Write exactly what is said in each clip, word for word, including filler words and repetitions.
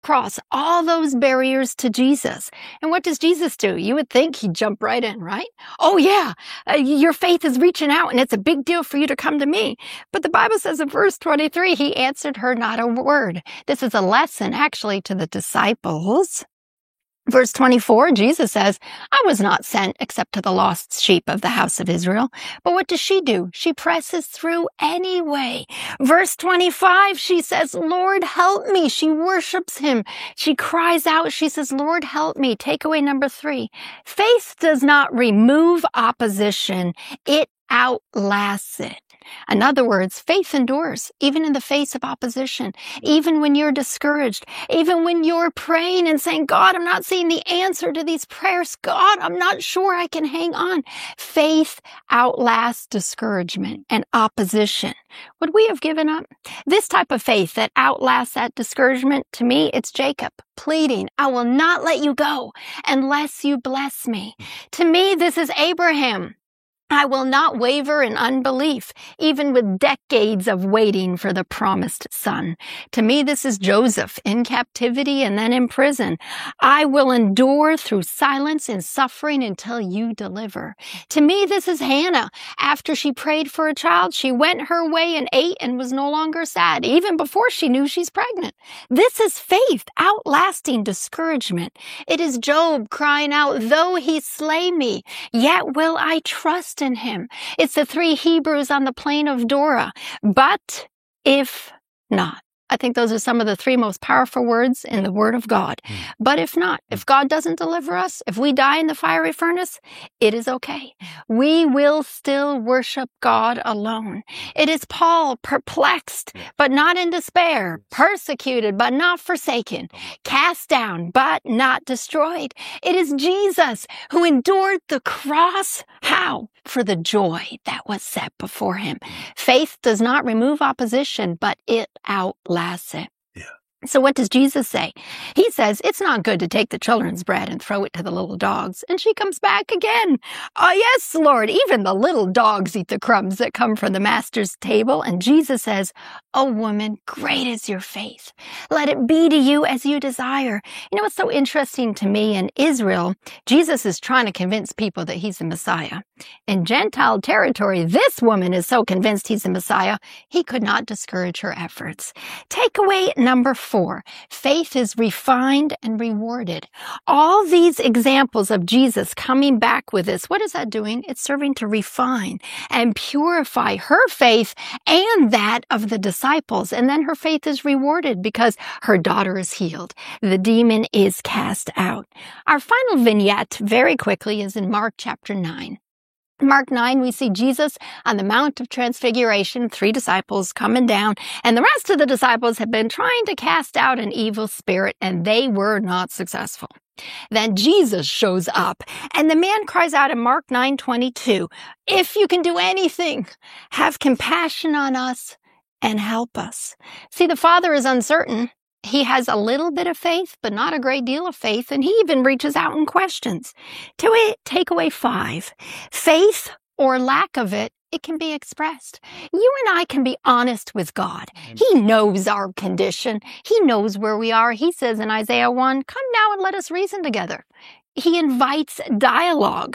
cross all those barriers to Jesus. And what does Jesus do? You would think he'd jump right in, right? Oh yeah, uh, your faith is reaching out and it's a big deal for you to come to me. But the Bible says in verse twenty-three, he answered her not a word. This is a lesson actually to the disciples. Verse twenty-four, Jesus says, I was not sent except to the lost sheep of the house of Israel. But what does she do? She presses through anyway. Verse twenty-five, she says, Lord, help me. She worships him. She cries out. She says, Lord, help me. Takeaway number three. Faith does not remove opposition. It outlasts it. In other words, faith endures, even in the face of opposition, even when you're discouraged, even when you're praying and saying, God, I'm not seeing the answer to these prayers. God, I'm not sure I can hang on. Faith outlasts discouragement and opposition. Would we have given up? This type of faith that outlasts that discouragement, to me, it's Jacob pleading, I will not let you go unless you bless me. To me, this is Abraham. I will not waver in unbelief, even with decades of waiting for the promised son. To me, this is Joseph in captivity and then in prison. I will endure through silence and suffering until you deliver. To me, this is Hannah. After she prayed for a child, she went her way and ate and was no longer sad, even before she knew she's pregnant. This is faith outlasting discouragement. It is Job crying out, though he slay me, yet will I trust in him. It's the three Hebrews on the plain of Dora. But if not. I think those are some of the three most powerful words in the Word of God. Mm. But if not, if God doesn't deliver us, if we die in the fiery furnace, it is okay. We will still worship God alone. It is Paul, perplexed, but not in despair, persecuted, but not forsaken, cast down, but not destroyed. It is Jesus who endured the cross. How? For the joy that was set before him. Faith does not remove opposition, but it outlasts it. Yeah. So what does Jesus say? He says, it's not good to take the children's bread and throw it to the little dogs. And she comes back again. Oh, yes, Lord, even the little dogs eat the crumbs that come from the master's table. And Jesus says, oh, woman, great is your faith. Let it be to you as you desire. You know, what's so interesting to me in Israel, Jesus is trying to convince people that he's the Messiah. In Gentile territory, this woman is so convinced he's the Messiah, he could not discourage her efforts. Takeaway number four, faith is refined and rewarded. All these examples of Jesus coming back with this, what is that doing? It's serving to refine and purify her faith and that of the disciples. And then her faith is rewarded because her daughter is healed. The demon is cast out. Our final vignette, very quickly, is in Mark chapter nine. Mark nine, we see Jesus on the Mount of Transfiguration, three disciples coming down, and the rest of the disciples have been trying to cast out an evil spirit, and they were not successful. Then Jesus shows up, and the man cries out in Mark nine twenty-two, if you can do anything, have compassion on us and help us. See, the Father is uncertain. He has a little bit of faith, but not a great deal of faith, and he even reaches out and questions. Takeaway five, faith or lack of it, it can be expressed. You and I can be honest with God. He knows our condition. He knows where we are. He says in Isaiah one, come now and let us reason together. He invites dialogue.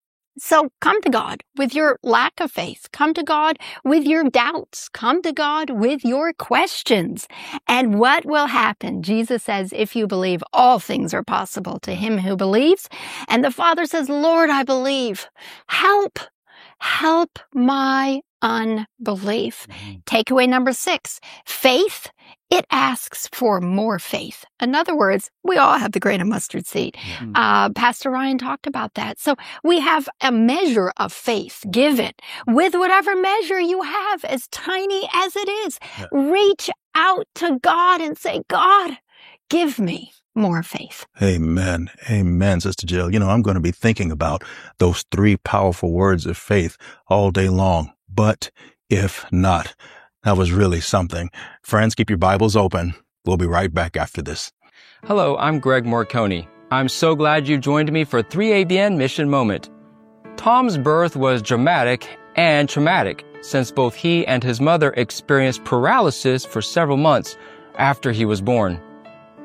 So come to God with your lack of faith. Come to God with your doubts. Come to God with your questions. And what will happen? Jesus says, if you believe, all things are possible to him who believes. And the Father says, Lord, I believe. Help. Help my unbelief. Mm-hmm. Takeaway number six, faith, it asks for more faith. In other words, we all have the grain of mustard seed. Mm-hmm. Uh, Pastor Ryan talked about that. So we have a measure of faith. Give it with whatever measure you have, as tiny as it is. Yeah. Reach out to God and say, God, give me more faith. Amen. Amen, Sister Jill. You know, I'm going to be thinking about those three powerful words of faith all day long. But if not, that was really something. Friends, keep your Bibles open. We'll be right back after this. Hello, I'm Greg Morconi. I'm so glad you joined me for three A B N Mission Moment. Tom's birth was dramatic and traumatic, since both he and his mother experienced paralysis for several months after he was born.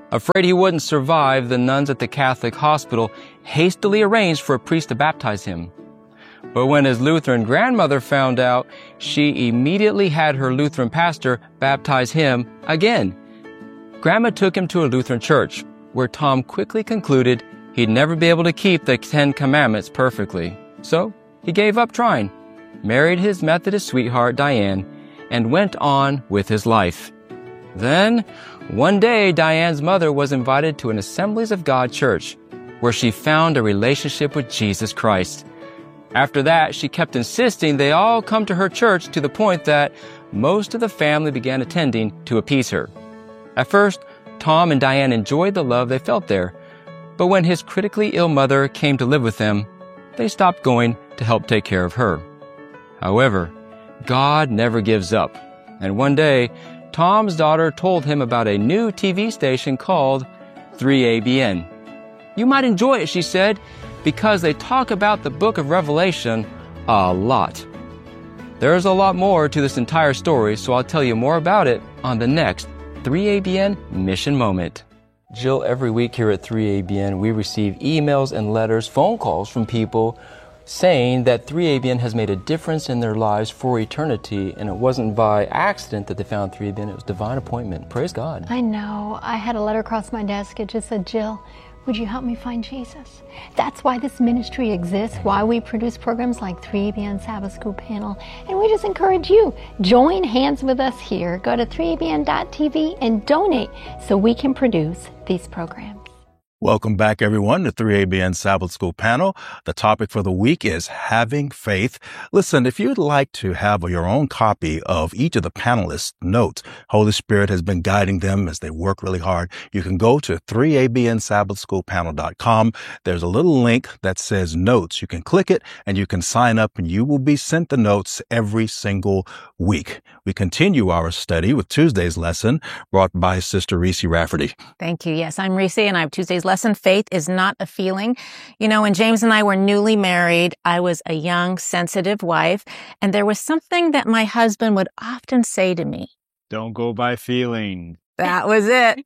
Afraid he wouldn't survive, the nuns at the Catholic hospital hastily arranged for a priest to baptize him. But when his Lutheran grandmother found out, she immediately had her Lutheran pastor baptize him again. Grandma took him to a Lutheran church, where Tom quickly concluded he'd never be able to keep the Ten Commandments perfectly. So he gave up trying, married his Methodist sweetheart, Diane, and went on with his life. Then, one day, Diane's mother was invited to an Assemblies of God church, where she found a relationship with Jesus Christ. After that, she kept insisting they all come to her church, to the point that most of the family began attending to appease her. At first, Tom and Diane enjoyed the love they felt there, but when his critically ill mother came to live with them, they stopped going to help take care of her. However, God never gives up, and one day, Tom's daughter told him about a new T V station called three A B N. You might enjoy it, she said, because they talk about the book of Revelation a lot. There's a lot more to this entire story, so I'll tell you more about it on the next three A B N Mission Moment. Jill, every week here at three A B N, we receive emails and letters, phone calls from people saying that three A B N has made a difference in their lives for eternity, and it wasn't by accident that they found three A B N, it was divine appointment. Praise God. I know. I had a letter across my desk. It just said, Jill, would you help me find Jesus? That's why this ministry exists, why we produce programs like three A B N Sabbath School Panel. And we just encourage you, join hands with us here. Go to three A B N dot T V and donate so we can produce these programs. Welcome back, everyone, to three A B N Sabbath School Panel. The topic for the week is having faith. Listen, if you'd like to have your own copy of each of the panelists' notes, Holy Spirit has been guiding them as they work really hard. You can go to three A B N Sabbath School Panel dot com. There's a little link that says notes. You can click it and you can sign up, and you will be sent the notes every single week. We continue our study with Tuesday's lesson brought by Sister Reese Rafferty. Thank you. Yes, I'm Reese, and I have Tuesday's lesson. Faith is not a feeling. You know, when James and I were newly married, I was a young, sensitive wife, and there was something that my husband would often say to me. Don't go by feeling. That was it.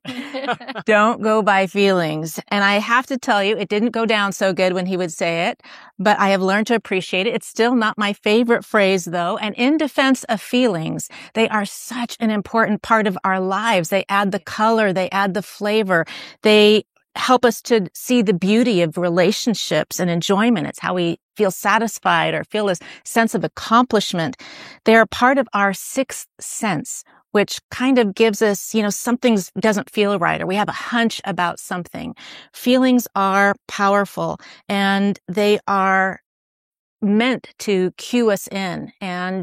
Don't go by feelings. And I have to tell you, it didn't go down so good when he would say it, but I have learned to appreciate it. It's still not my favorite phrase, though. And in defense of feelings, they are such an important part of our lives. They add the color. They add the flavor. They help us to see the beauty of relationships and enjoyment. It's how we feel satisfied or feel this sense of accomplishment. They are part of our sixth sense, which kind of gives us, you know, something doesn't feel right, or we have a hunch about something. Feelings are powerful, and they are meant to cue us in and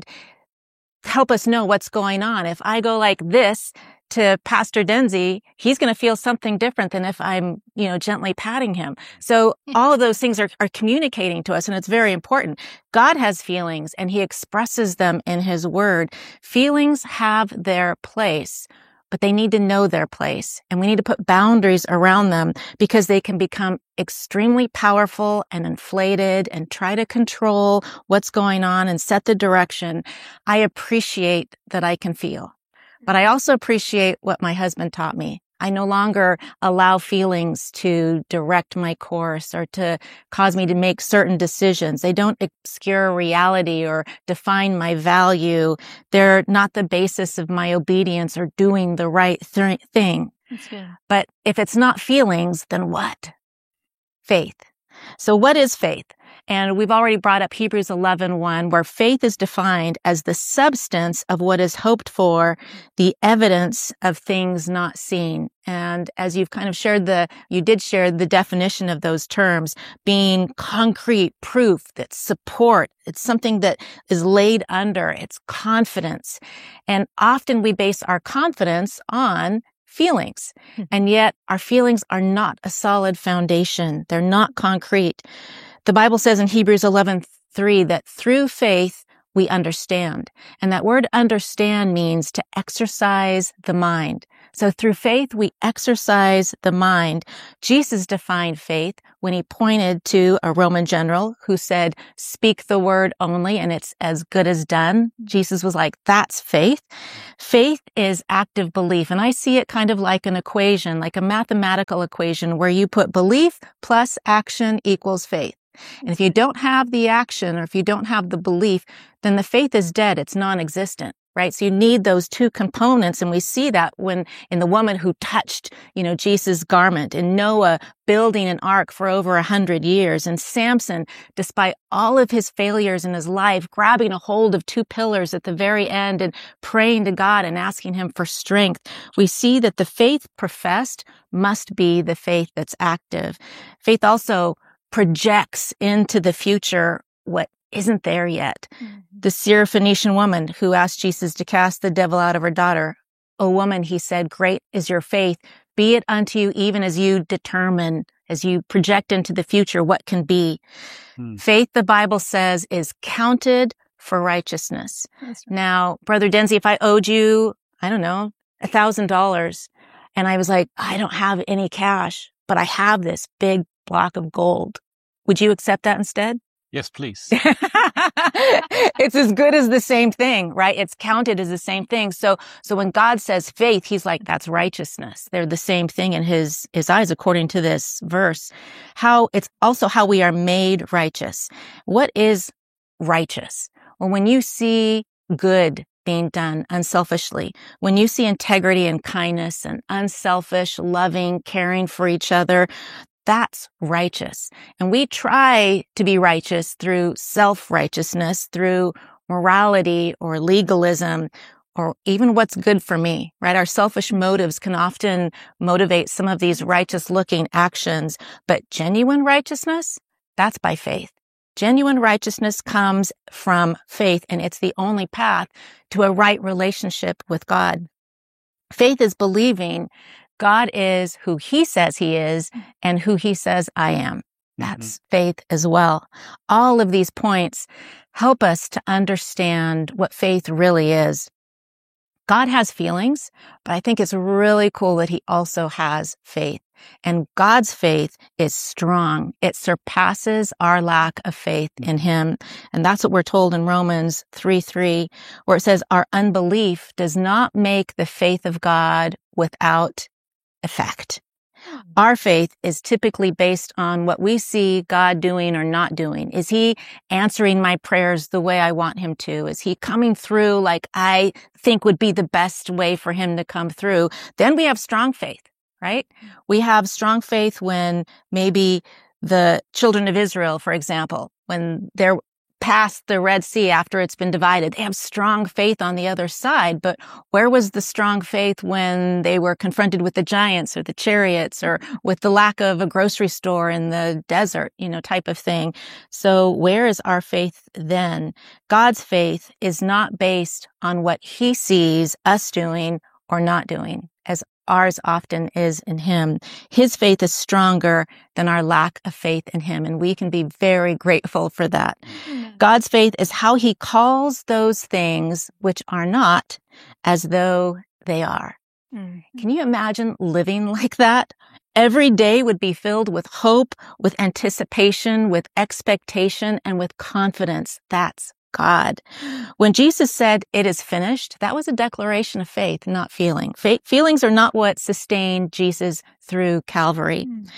help us know what's going on. If I go like this to Pastor Denzi, he's going to feel something different than if I'm, you know, gently patting him. So all of those things are, are communicating to us, and it's very important. God has feelings, and he expresses them in his word. Feelings have their place, but they need to know their place, and we need to put boundaries around them, because they can become extremely powerful and inflated and try to control what's going on and set the direction. I appreciate that I can feel. But I also appreciate what my husband taught me. I no longer allow feelings to direct my course or to cause me to make certain decisions. They don't obscure reality or define my value. They're not the basis of my obedience or doing the right th- thing. That's good. But if it's not feelings, then what? Faith. So what is faith? And we've already brought up Hebrews eleven one, where faith is defined as the substance of what is hoped for, the evidence of things not seen. And as you've kind of shared the, you did share the definition of those terms, being concrete proof, that's support. It's something that is laid under. It's confidence. And often we base our confidence on feelings. And yet our feelings are not a solid foundation. They're not concrete. The Bible says in Hebrews eleven three that through faith we understand. And that word understand means to exercise the mind. So through faith, we exercise the mind. Jesus defined faith when he pointed to a Roman general who said, speak the word only and it's as good as done. Jesus was like, that's faith. Faith is active belief. And I see it kind of like an equation, like a mathematical equation where you put belief plus action equals faith. And if you don't have the action or if you don't have the belief, then the faith is dead. It's non-existent. Right? So you need those two components. And we see that when in the woman who touched, you know, Jesus' garment, and Noah building an ark for over a hundred years, and Samson, despite all of his failures in his life, grabbing a hold of two pillars at the very end and praying to God and asking him for strength. We see that the faith professed must be the faith that's active. Faith also projects into the future what isn't there yet. Mm-hmm. The Syrophoenician woman who asked Jesus to cast the devil out of her daughter. O woman, he said, great is your faith. Be it unto you even as you determine, as you project into the future what can be. Mm. Faith, the Bible says, is counted for righteousness. Right. Now, Brother Denzi, if I owed you, I don't know, a thousand dollars, and I was like, I don't have any cash, but I have this big block of gold, would you accept that instead? Yes, please. It's as good as the same thing, right? It's counted as the same thing. So, so when God says faith, he's like, that's righteousness. They're the same thing in his, his eyes, according to this verse. How it's also how we are made righteous. What is righteous? Well, when you see good being done unselfishly, when you see integrity and kindness and unselfish, loving, caring for each other, that's righteous. And we try to be righteous through self-righteousness, through morality or legalism, or even what's good for me, right? Our selfish motives can often motivate some of these righteous-looking actions, but genuine righteousness, that's by faith. Genuine righteousness comes from faith, and it's the only path to a right relationship with God. Faith is believing God is who he says he is and who he says I am. That's mm-hmm. faith as well. All of these points help us to understand what faith really is. God has feelings, but I think it's really cool that he also has faith. And God's faith is strong. It surpasses our lack of faith in him. And that's what we're told in Romans three three, where it says, our unbelief does not make the faith of God without effect. Our faith is typically based on what we see God doing or not doing. Is he answering my prayers the way I want him to? Is he coming through like I think would be the best way for him to come through? Then we have strong faith, right? We have strong faith when maybe the children of Israel, for example, when they're past the Red Sea after it's been divided, they have strong faith on the other side. But where was the strong faith when they were confronted with the giants or the chariots or with the lack of a grocery store in the desert, you know, type of thing? So where is our faith then? God's faith is not based on what he sees us doing or not doing, as ours often is in him. His faith is stronger than our lack of faith in him, and we can be very grateful for that. Mm. God's faith is how he calls those things which are not as though they are. Mm. Can you imagine living like that? Every day would be filled with hope, with anticipation, with expectation, and with confidence. That's God. When Jesus said, it is finished, that was a declaration of faith, not feeling. Fa- feelings are not what sustained Jesus through Calvary. Mm-hmm.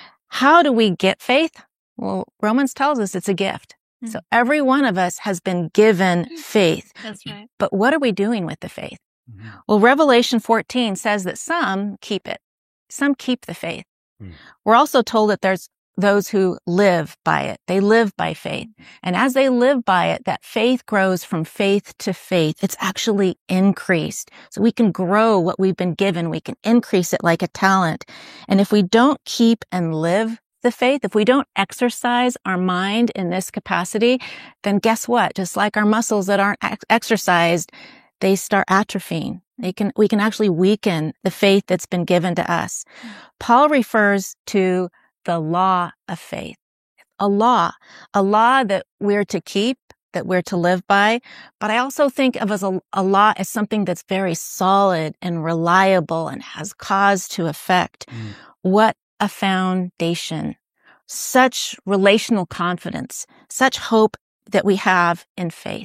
How do we get faith? Well, Romans tells us it's a gift. Mm-hmm. So every one of us has been given faith. That's right. But what are we doing with the faith? Mm-hmm. Well, Revelation fourteen says that some keep it. Some keep the faith. Mm-hmm. We're also told that there's those who live by it. They live by faith. And as they live by it, that faith grows from faith to faith. It's actually increased. So we can grow what we've been given. We can increase it like a talent. And if we don't keep and live the faith, if we don't exercise our mind in this capacity, then guess what? Just like our muscles that aren't ex- exercised, they start atrophying. They can, we can actually weaken the faith that's been given to us. Paul refers to the law of faith. A law, a law that we're to keep that we're to live by, but I also think of as a, a law as something that's very solid and reliable and has cause to effect. Mm. What a foundation. Such relational confidence, such hope that we have in faith.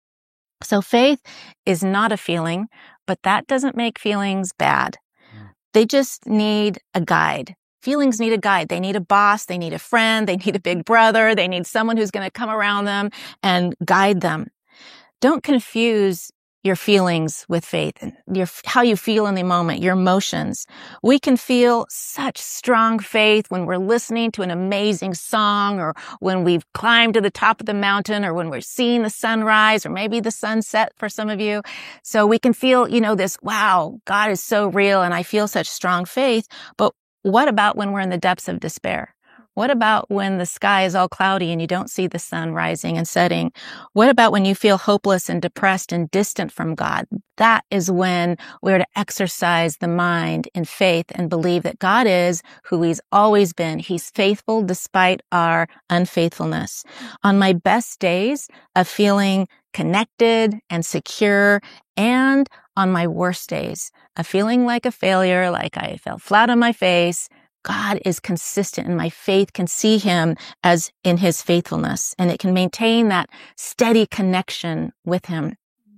So faith is not a feeling, but that doesn't make feelings bad. Mm. They just need a guide. Feelings need a guide. They need a boss. They need a friend. They need a big brother. They need someone who's going to come around them and guide them. Don't confuse your feelings with faith, your, how you feel in the moment, your emotions. We can feel such strong faith when we're listening to an amazing song, or when we've climbed to the top of the mountain, or when we're seeing the sunrise, or maybe the sunset for some of you. So we can feel, you know, this, wow, God is so real and I feel such strong faith. But what about when we're in the depths of despair? What about when the sky is all cloudy and you don't see the sun rising and setting? What about when you feel hopeless and depressed and distant from God? That is when we're to exercise the mind in faith and believe that God is who He's always been. He's faithful despite our unfaithfulness. On my best days of feeling connected and secure, and on my worst days of feeling like a failure, like I fell flat on my face, God is consistent and my faith can see Him as in His faithfulness, and it can maintain that steady connection with Him.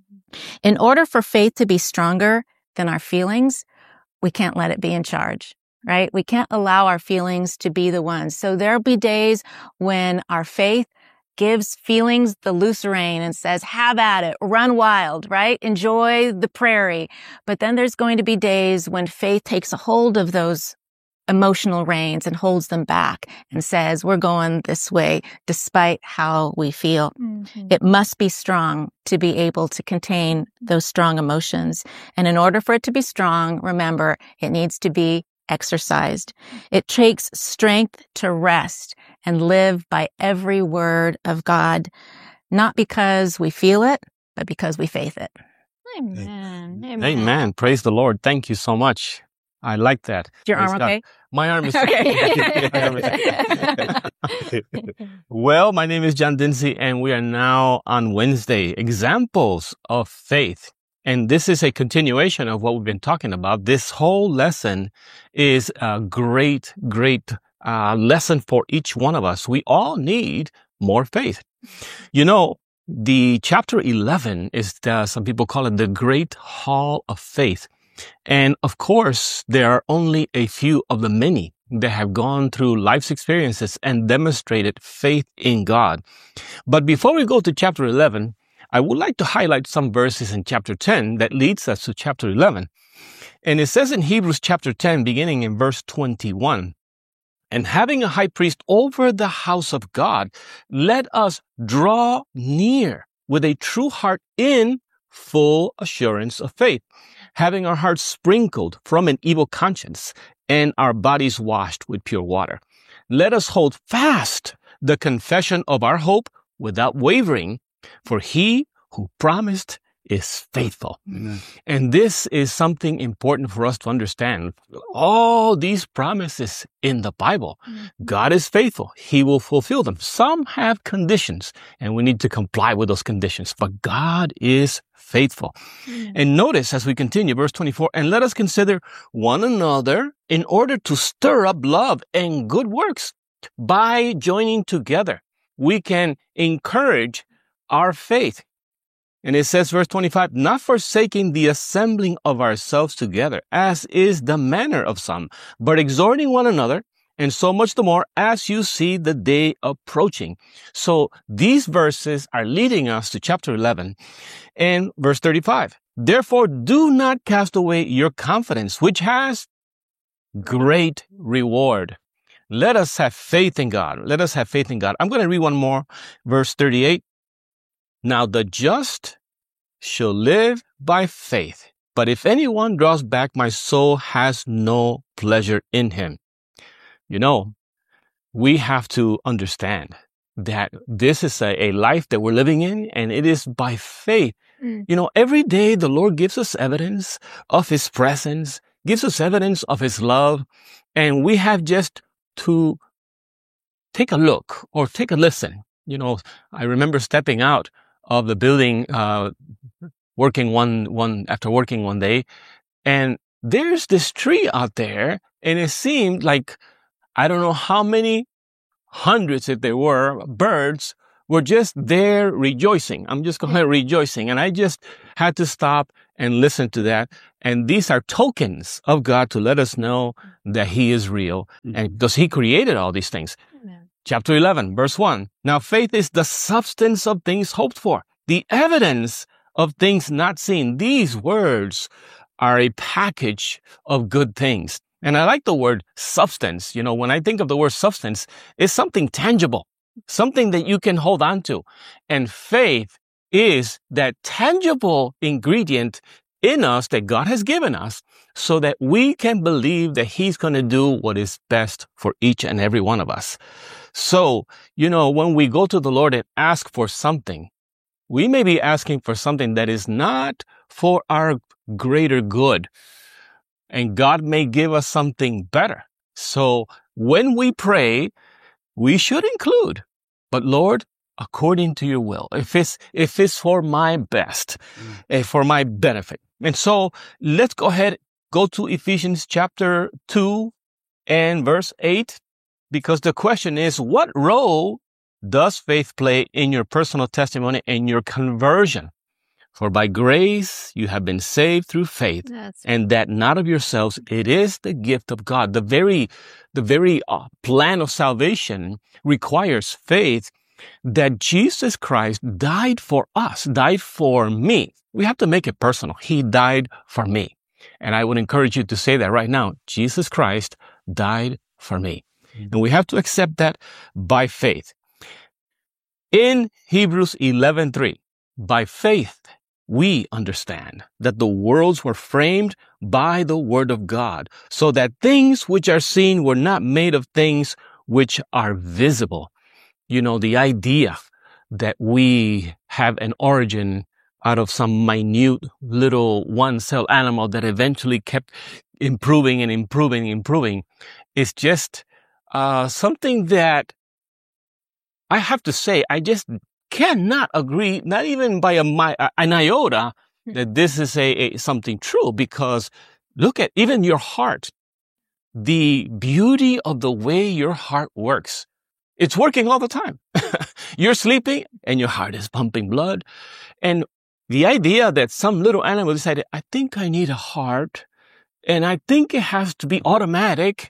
In order for faith to be stronger than our feelings, we can't let it be in charge, right? We can't allow our feelings to be the ones. So there'll be days when our faith gives feelings the loose rein and says, have at it, run wild, right? Enjoy the prairie. But then there's going to be days when faith takes a hold of those emotional reins and holds them back and says, we're going this way despite how we feel. Mm-hmm. It must be strong to be able to contain those strong emotions. And in order for it to be strong, remember, it needs to be exercised. It takes strength to rest and live by every word of God, not because we feel it, but because we faith it. Amen. Amen. Amen. Praise the Lord. Thank you so much. I like that. Is your Praise arm God. okay? My arm is okay. Well, my name is John Dinsey, and we are now on Wednesday, Examples of Faith. And this is a continuation of what we've been talking about. This whole lesson is a great, great uh, lesson for each one of us. We all need more faith. You know, the chapter eleven is, the, some people call it the Great Hall of Faith. And of course, there are only a few of the many that have gone through life's experiences and demonstrated faith in God. But before we go to chapter eleven, I would like to highlight some verses in chapter ten that leads us to chapter eleven. And it says in Hebrews chapter ten, beginning in verse twenty-one, and having a high priest over the house of God, let us draw near with a true heart in full assurance of faith, having our hearts sprinkled from an evil conscience and our bodies washed with pure water. Let us hold fast the confession of our hope without wavering, for He who promised is faithful. Amen. And this is something important for us to understand. All these promises in the Bible, mm-hmm. God is faithful. He will fulfill them. Some have conditions, and we need to comply with those conditions, but God is faithful. Mm-hmm. And notice as we continue, verse twenty-four, and let us consider one another in order to stir up love and good works. By joining together, we can encourage our faith. And it says, verse twenty-five, not forsaking the assembling of ourselves together, as is the manner of some, but exhorting one another, and so much the more as you see the day approaching. So these verses are leading us to chapter eleven and verse thirty-five. Therefore, do not cast away your confidence, which has great reward. Let us have faith in God. Let us have faith in God. I'm going to read one more, verse thirty-eight. Now the just shall live by faith, but if anyone draws back, my soul has no pleasure in him. You know, we have to understand that this is a, a life that we're living in, and it is by faith. Mm. You know, every day the Lord gives us evidence of His presence, gives us evidence of His love, and we have just to take a look or take a listen You know, I remember stepping out of the building, uh, working one, one, after working one day, and there's this tree out there, and it seemed like, I don't know how many hundreds, if there were, birds were just there rejoicing. I'm just going to rejoicing. And I just had to stop and listen to that. And these are tokens of God to let us know that he is real. Mm-hmm. And because he created all these things. Amen. Chapter eleven, verse one. Now faith is the substance of things hoped for, the evidence of things not seen. These words are a package of good things. And I like the word substance. You know, when I think of the word substance, it's something tangible, something that you can hold on to. And faith is that tangible ingredient in us that God has given us so that we can believe that he's going to do what is best for each and every one of us. So, you know, when we go to the Lord and ask for something, we may be asking for something that is not for our greater good. And God may give us something better. So when we pray, we should include, but Lord, according to your will, if it's, if it's for my best, mm. eh, for my benefit. And so let's go ahead, go to Ephesians chapter two and verse eight, because the question is, what role does faith play in your personal testimony and your conversion? For by grace you have been saved through faith, That's and that not of yourselves, it is the gift of God. The very, the very uh, plan of salvation requires faith that Jesus Christ died for us, died for me. We have to make it personal. He died for me. And I would encourage you to say that right now. Jesus Christ died for me. Mm-hmm. And we have to accept that by faith. In Hebrews eleven three, by faith, we understand that the worlds were framed by the word of God, so that things which are seen were not made of things which are visible. You know, the idea that we have an origin out of some minute little one-cell animal that eventually kept improving and improving and improving is just uh, something that I have to say, I just cannot agree, not even by a, an iota, that this is a, a something true, because look at even your heart, the beauty of the way your heart works. It's working all the time. You're sleeping and your heart is pumping blood. And the idea that some little animal decided, I think I need a heart and I think it has to be automatic.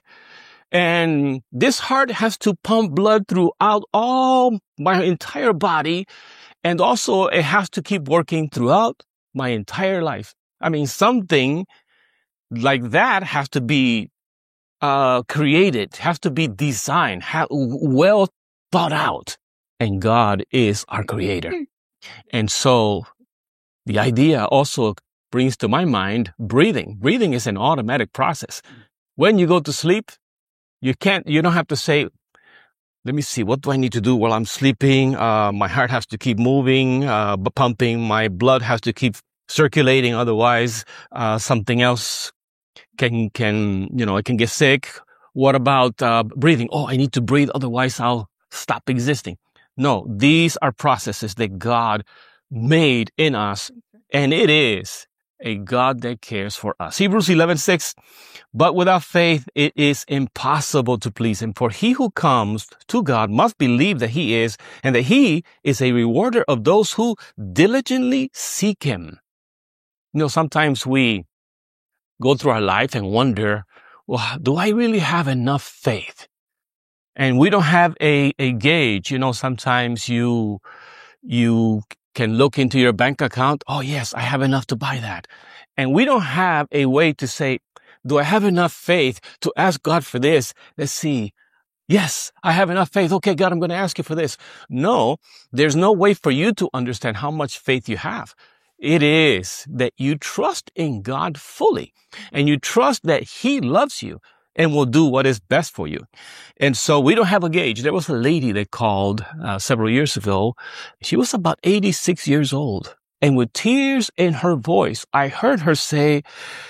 And this heart has to pump blood throughout all my entire body. And also it has to keep working throughout my entire life. I mean, something like that has to be uh, created, has to be designed, ha- well thought out. And God is our creator. And so the idea also brings to my mind breathing. Breathing is an automatic process. When you go to sleep, You can't, you don't have to say, let me see, what do I need to do while I'm sleeping? Uh, my heart has to keep moving, uh, pumping. My blood has to keep circulating. Otherwise, uh, something else can, can, you know, I can get sick. What about, uh, breathing? Oh, I need to breathe. Otherwise I'll stop existing. No, these are processes that God made in us. And it is a God that cares for us. Hebrews eleven six, but without faith, it is impossible to please him. For he who comes to God must believe that he is, and that he is a rewarder of those who diligently seek him. You know, sometimes we go through our life and wonder, well, do I really have enough faith? And we don't have a, a gauge. You know, sometimes you, you can look into your bank account. Oh, yes, I have enough to buy that. And we don't have a way to say, do I have enough faith to ask God for this? Let's see. Yes, I have enough faith. Okay, God, I'm going to ask you for this. No, there's no way for you to understand how much faith you have. It is that you trust in God fully, and you trust that he loves you and will do what is best for you. And so we don't have a gauge. There was a lady that called uh, several years ago. She was about eighty-six years old. And with tears in her voice, I heard her say,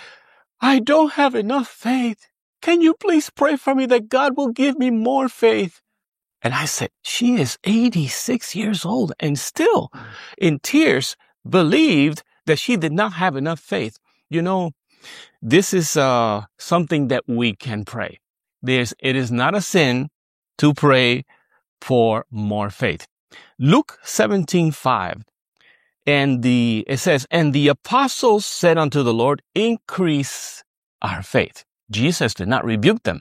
I don't have enough faith. Can you please pray for me that God will give me more faith? And I said, she is eighty-six years old and still in tears believed that she did not have enough faith. You know, this is uh, something that we can pray. There's, it is not a sin to pray for more faith. Luke seventeen five. And the, it says, and the apostles said unto the Lord, increase our faith. Jesus did not rebuke them.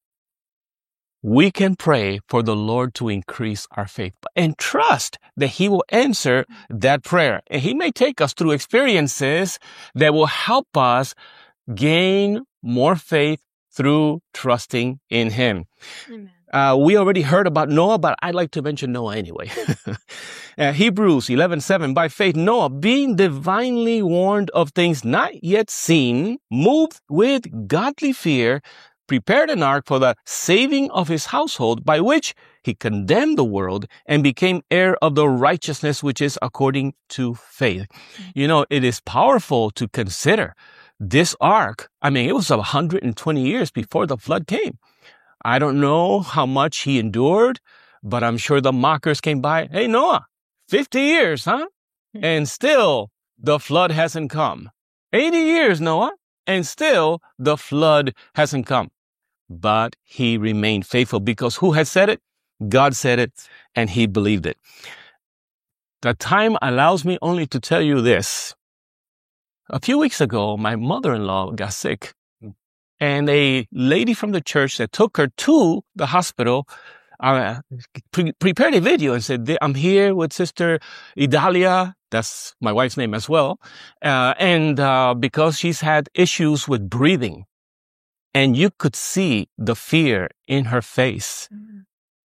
We can pray for the Lord to increase our faith and trust that he will answer that prayer. And he may take us through experiences that will help us gain more faith through trusting in him. Amen. Uh, we already heard about Noah, but I'd like to mention Noah anyway. uh, Hebrews eleven seven, by faith Noah, being divinely warned of things not yet seen, moved with godly fear, prepared an ark for the saving of his household, by which he condemned the world and became heir of the righteousness which is according to faith. You know, it is powerful to consider this ark. I mean, it was one hundred twenty years before the flood came. I don't know how much he endured, but I'm sure the mockers came by. Hey, Noah, fifty years, huh? And still the flood hasn't come. eighty years, Noah, and still the flood hasn't come. But he remained faithful because who had said it? God said it, and he believed it. The time allows me only to tell you this. A few weeks ago, my mother-in-law got sick. And a lady from the church that took her to the hospital uh, pre- prepared a video and said, I'm here with Sister Idalia. That's my wife's name as well. Uh, and uh, because she's had issues with breathing. And you could see the fear in her face. Mm-hmm.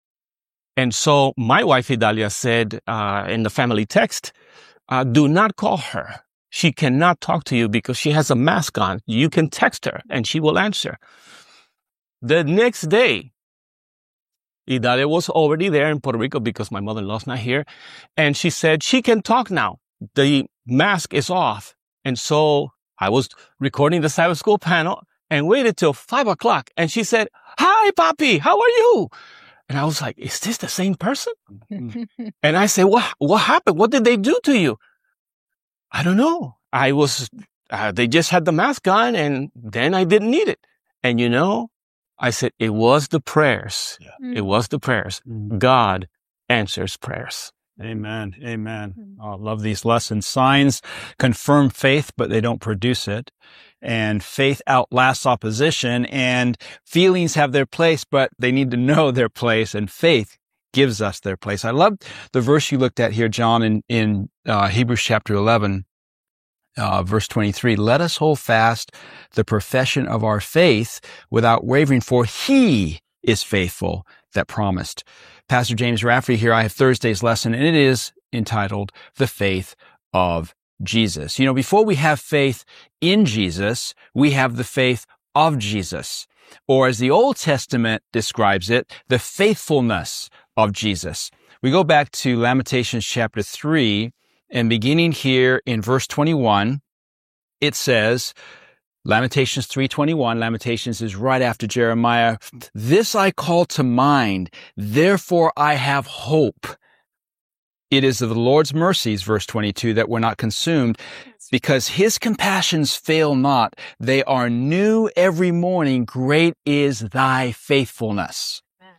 And so my wife Idalia said uh, in the family text, uh, do not call her. She cannot talk to you because she has a mask on. You can text her and she will answer. The next day, Idalia was already there in Puerto Rico because my mother-in-law's not here. And she said, she can talk now. The mask is off. And so I was recording the Sabbath School panel and waited till five o'clock. And she said, hi, Papi, how are you? And I was like, is this the same person? And I said, what, what happened? What did they do to you? I don't know. I was, uh, they just had the mask on and then I didn't need it. And you know, I said, it was the prayers. Yeah. Mm. It was the prayers. Mm. God answers prayers. Amen. Amen. Mm. Oh, I love these lessons. Signs confirm faith, but they don't produce it. And faith outlasts opposition, and feelings have their place, but they need to know their place, and faith gives us their place. I love the verse you looked at here, John, in, in uh, Hebrews chapter eleven, uh, verse twenty-three. Let us hold fast the profession of our faith without wavering, for he is faithful that promised. Pastor James Rafferty here. I have Thursday's lesson, and it is entitled The Faith of Jesus. You know, before we have faith in Jesus, we have the faith of Jesus. Or as the Old Testament describes it, the faithfulness of Jesus. We go back to Lamentations chapter three, and beginning here in verse twenty-one, it says, Lamentations three twenty-one, Lamentations is right after Jeremiah, this I call to mind, therefore I have hope. It is of the Lord's mercies, verse twenty-two, that we're not consumed, because his compassions fail not. They are new every morning. Great is thy faithfulness. Amen.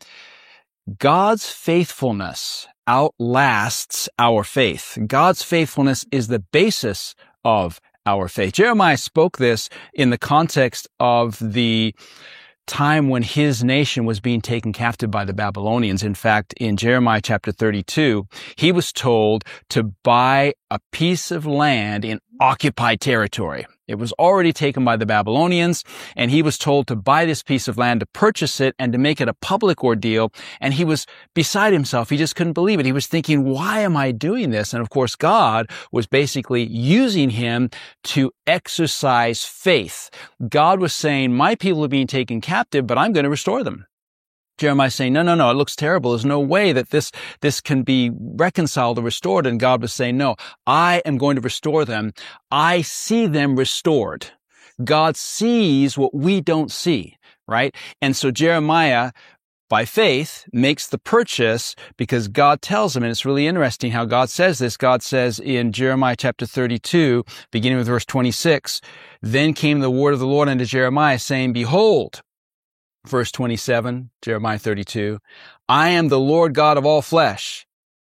God's faithfulness outlasts our faith. God's faithfulness is the basis of our faith. Jeremiah spoke this in the context of the time when his nation was being taken captive by the Babylonians. In fact, in Jeremiah chapter thirty-two, he was told to buy a piece of land in occupied territory. It was already taken by the Babylonians, and he was told to buy this piece of land, to purchase it, and to make it a public ordeal. And he was beside himself. He just couldn't believe it. He was thinking, why am I doing this? And of course, God was basically using him to exercise faith. God was saying, my people are being taken captive, but I'm going to restore them. Jeremiah saying, no, no, no, it looks terrible. There's no way that this, this can be reconciled or restored. And God was saying, no, I am going to restore them. I see them restored. God sees what we don't see, right? And so Jeremiah by faith, makes the purchase because God tells him, and it's really interesting how God says this. God says in Jeremiah chapter thirty-two, beginning with verse twenty-six, then came the word of the Lord unto Jeremiah, saying, behold, verse twenty-seven, Jeremiah thirty-two, I am the Lord God of all flesh.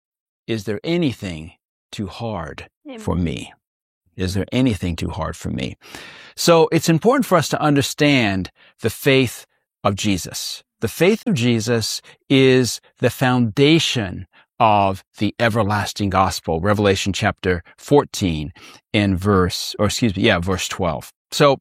Is there anything too hard Amen. For me? Is there anything too hard for me? So it's important for us to understand the faith of Jesus. The faith of Jesus is the foundation of the everlasting gospel. Revelation chapter fourteen and verse, or excuse me, yeah, verse twelve. So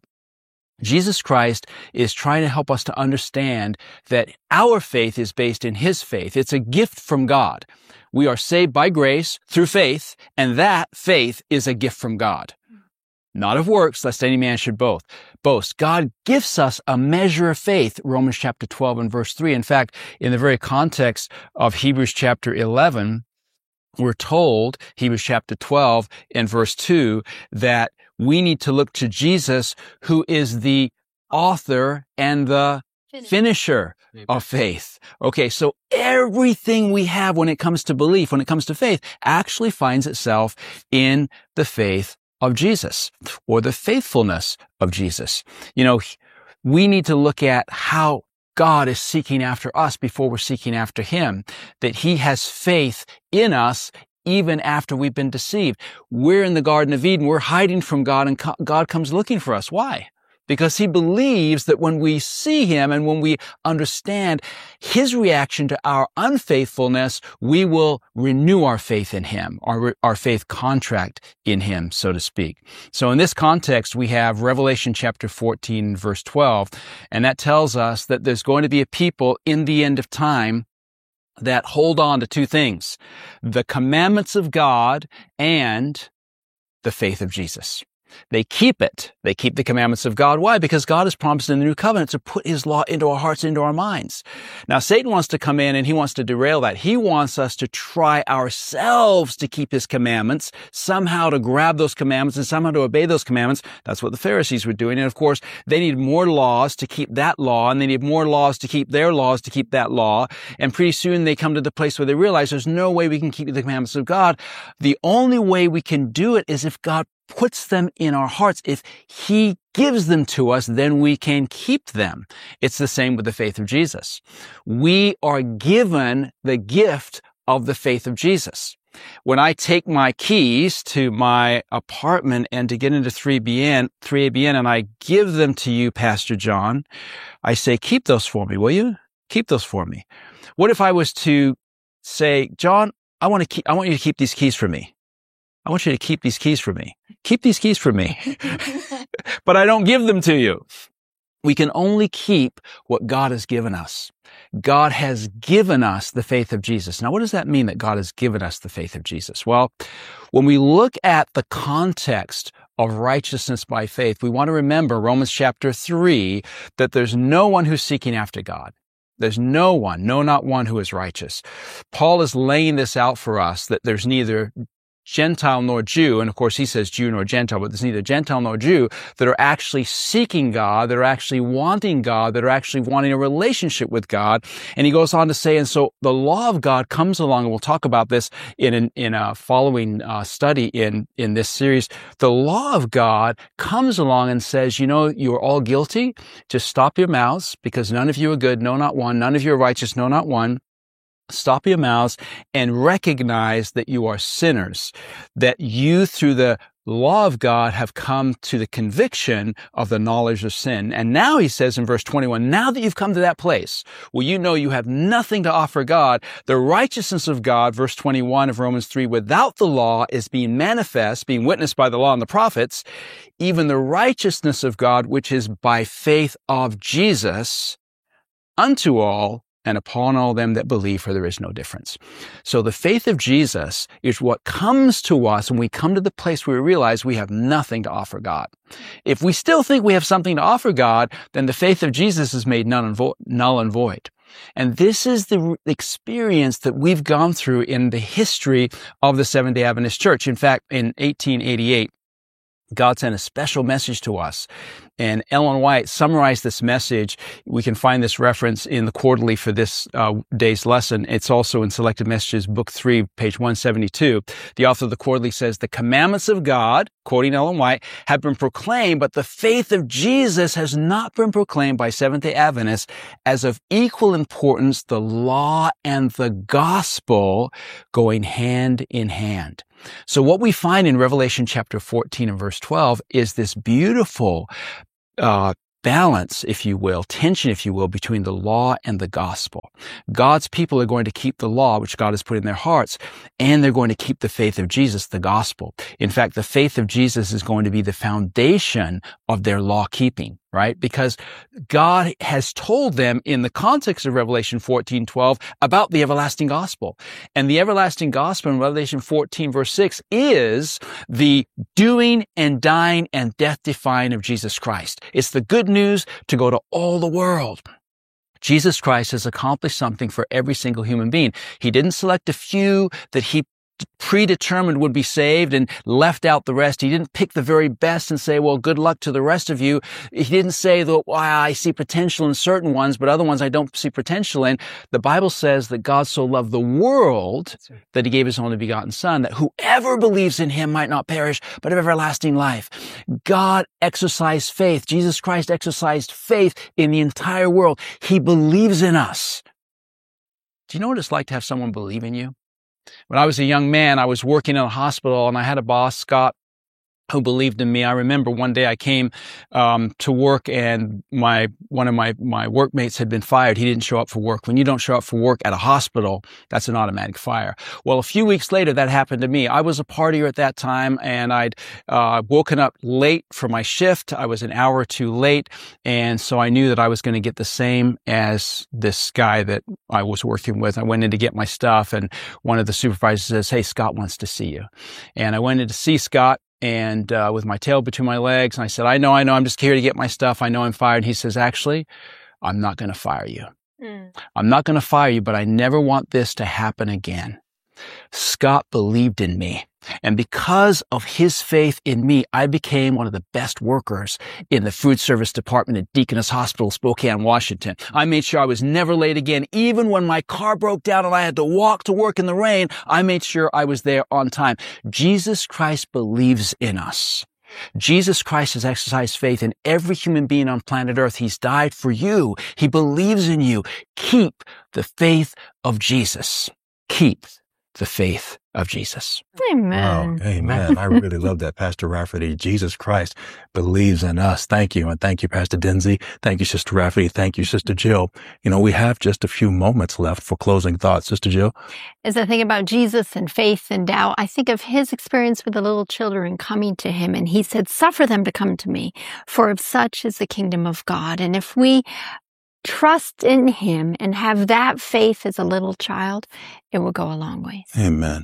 Jesus Christ is trying to help us to understand that our faith is based in his faith. It's a gift from God. We are saved by grace through faith, and that faith is a gift from God. Not of works, lest any man should both boast. God gives us a measure of faith, Romans chapter twelve and verse three. In fact, in the very context of Hebrews chapter eleven, we're told, Hebrews chapter twelve and verse two, that we need to look to Jesus, who is the author and the finisher of faith. Okay, so everything we have when it comes to belief, when it comes to faith, actually finds itself in the faith of Jesus, or the faithfulness of Jesus. You know, we need to look at how God is seeking after us before we're seeking after him, that he has faith in us even after we've been deceived. We're in the Garden of Eden, we're hiding from God, and God comes looking for us. Why? Because he believes that when we see him and when we understand his reaction to our unfaithfulness, we will renew our faith in him, our, our faith contract in him, so to speak. So in this context, we have Revelation chapter fourteen, verse twelve, and that tells us that there's going to be a people in the end of time that hold on to two things: the commandments of God and the faith of Jesus. They keep it. They keep the commandments of God. Why? Because God has promised in the new covenant to put his law into our hearts, into our minds. Now, Satan wants to come in and he wants to derail that. He wants us to try ourselves to keep his commandments, somehow to grab those commandments and somehow to obey those commandments. That's what the Pharisees were doing. And of course, they need more laws to keep that law, and they need more laws to keep their laws to keep that law. And pretty soon they come to the place where they realize there's no way we can keep the commandments of God. The only way we can do it is if God puts them in our hearts. If he gives them to us, then we can keep them. It's the same with the faith of Jesus. We are given the gift of the faith of Jesus. When I take my keys to my apartment and to get into three B N, three A B N, and I give them to you, Pastor John, I say, keep those for me, will you? Keep those for me. What if I was to say, John, I want to keep, I want you to keep these keys for me. I want you to keep these keys for me. Keep these keys for me. But I don't give them to you. We can only keep what God has given us. God has given us the faith of Jesus. Now, what does that mean, that God has given us the faith of Jesus? Well, when we look at the context of righteousness by faith, we want to remember Romans chapter three, that there's no one who's seeking after God. There's no one, no, not one, who is righteous. Paul is laying this out for us, that there's neither Gentile nor Jew, and of course he says Jew nor Gentile, but there's neither Gentile nor Jew, that are actually seeking God, that are actually wanting God, that are actually wanting a relationship with God. And he goes on to say, and so the law of God comes along, and we'll talk about this in an, in a following uh, study in, in this series. The law of God comes along and says, you know, you're all guilty. Just stop your mouths, because none of you are good, no, not one. None of you are righteous, no, not one. Stop your mouths and recognize that you are sinners, that you, through the law of God, have come to the conviction of the knowledge of sin. And now he says in verse twenty-one, now that you've come to that place where you know you have nothing to offer God, the righteousness of God, verse twenty-one of Romans three, without the law is being manifest, being witnessed by the law and the prophets, even the righteousness of God, which is by faith of Jesus, unto all and upon all them that believe, for there is no difference. So the faith of Jesus is what comes to us when we come to the place where we realize we have nothing to offer God. If we still think we have something to offer God, then the faith of Jesus is made null and, vo- null and void. And this is the experience that we've gone through in the history of the Seventh-day Adventist Church. In fact, in eighteen eighty-eight, God sent a special message to us And Ellen White summarized this message. We can find this reference in the quarterly for this uh, day's lesson. It's also in Selected Messages, book three, page one seventy-two. The author of the quarterly says, the commandments of God, quoting Ellen White, have been proclaimed, but the faith of Jesus has not been proclaimed by Seventh-day Adventists as of equal importance, the law and the gospel going hand in hand. So what we find in Revelation chapter fourteen and verse twelve is this beautiful uh balance, if you will, tension, if you will, between the law and the gospel. God's people are going to keep the law, which God has put in their hearts, and they're going to keep the faith of Jesus, the gospel. In fact, the faith of Jesus is going to be the foundation of their law keeping, right? Because God has told them in the context of Revelation fourteen twelve about the everlasting gospel. And the everlasting gospel in Revelation fourteen verse six is the doing and dying and death defying of Jesus Christ. It's the good news to go to all the world. Jesus Christ has accomplished something for every single human being. He didn't select a few that he predetermined would be saved and left out the rest. He didn't pick the very best and say, well, good luck to the rest of you. He didn't say that, well, I see potential in certain ones, but other ones I don't see potential in. The Bible says that God so loved the world that he gave his only begotten son, that whoever believes in him might not perish, but have everlasting life. God exercised faith. Jesus Christ exercised faith in the entire world. He believes in us. Do you know what it's like to have someone believe in you? When I was a young man, I was working in a hospital and I had a boss, Scott, who believed in me. I remember one day I came um, to work and my one of my, my workmates had been fired. He didn't show up for work. When you don't show up for work at a hospital, that's an automatic fire. Well, a few weeks later, that happened to me. I was a partier at that time and I'd uh, woken up late for my shift. I was an hour or two late. And so I knew that I was going to get the same as this guy that I was working with. I went in to get my stuff and one of the supervisors says, hey, Scott wants to see you. And I went in to see Scott. And uh, with my tail between my legs, and I said, I know, I know, I'm just here to get my stuff. I know I'm fired. He says, actually, I'm not going to fire you. Mm. I'm not going to fire you, but I never want this to happen again. Scott believed in me. And because of his faith in me, I became one of the best workers in the food service department at Deaconess Hospital, Spokane, Washington. I made sure I was never late again. Even when my car broke down and I had to walk to work in the rain, I made sure I was there on time. Jesus Christ believes in us. Jesus Christ has exercised faith in every human being on planet Earth. He's died for you. He believes in you. Keep the faith of Jesus. Keep the faith of Jesus. Amen. Wow, amen. I really love that, Pastor Rafferty. Jesus Christ believes in us. Thank you. And thank you, Pastor Denzi. Thank you, Sister Rafferty. Thank you, Sister Jill. You know, we have just a few moments left for closing thoughts. Sister Jill? As I think about Jesus and faith and doubt, I think of his experience with the little children coming to him. And he said, suffer them to come to me, for of such is the kingdom of God. And if we trust in him and have that faith as a little child, it will go a long ways. Amen.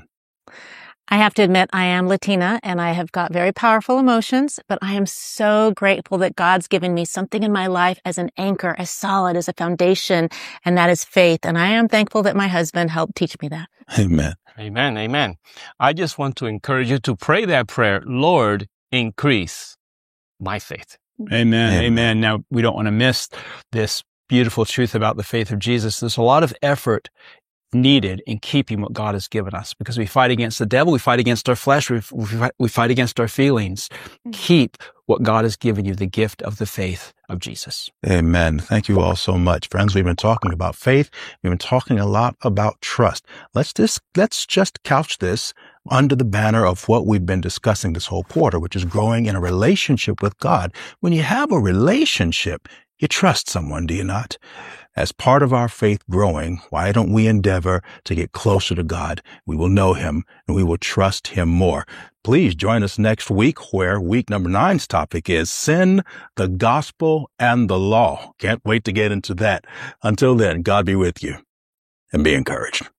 I have to admit, I am Latina and I have got very powerful emotions, but I am so grateful that God's given me something in my life as an anchor, as solid as a foundation, and that is faith. And I am thankful that my husband helped teach me that. Amen. Amen. Amen. I just want to encourage you to pray that prayer. Lord, increase my faith. Amen. Amen. Amen. Now, we don't want to miss this beautiful truth about the faith of Jesus. There's a lot of effort needed in keeping what God has given us because we fight against the devil, we fight against our flesh, we, we fight against our feelings. Keep what God has given you, the gift of the faith of Jesus. Amen. Thank you all so much. Friends, we've been talking about faith. We've been talking a lot about trust. Let's just, let's just couch this under the banner of what we've been discussing this whole quarter, which is growing in a relationship with God. When you have a relationship, you trust someone, do you not? As part of our faith growing, why don't we endeavor to get closer to God? We will know him and we will trust him more. Please join us next week where week number nine's topic is sin, the gospel, and the law. Can't wait to get into that. Until then, God be with you and be encouraged.